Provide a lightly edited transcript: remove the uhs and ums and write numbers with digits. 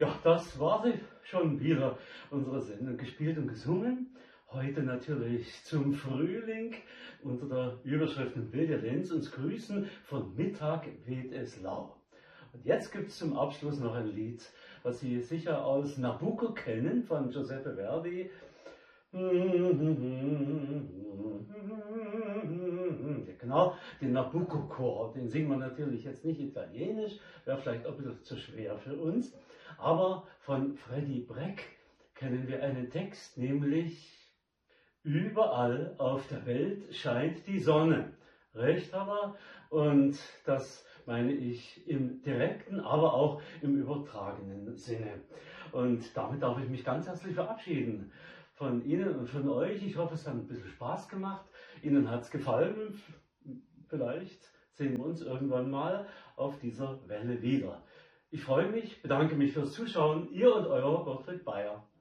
Ja, das war sie schon wieder, unsere Sendung gespielt und gesungen. Heute natürlich zum Frühling unter der Überschrift "Und will der Lenz uns grüßen, von Mittag weht es lau". Und jetzt gibt es zum Abschluss noch ein Lied, was Sie sicher aus Nabucco kennen, von Giuseppe Verdi. Genau, den Nabucco-Chor, den singen wir natürlich jetzt nicht italienisch, wäre vielleicht auch ein bisschen zu schwer für uns. Aber von Freddy Breck kennen wir einen Text, nämlich: Überall auf der Welt scheint die Sonne. Recht hat er, und das meine ich im direkten, aber auch im übertragenen Sinne. Und damit darf ich mich ganz herzlich verabschieden von Ihnen und von euch. Ich hoffe, es hat ein bisschen Spaß gemacht. Ihnen hat es gefallen. Vielleicht sehen wir uns irgendwann mal auf dieser Welle wieder. Ich freue mich, bedanke mich fürs Zuschauen. Ihr und euer Gottfried Bayer.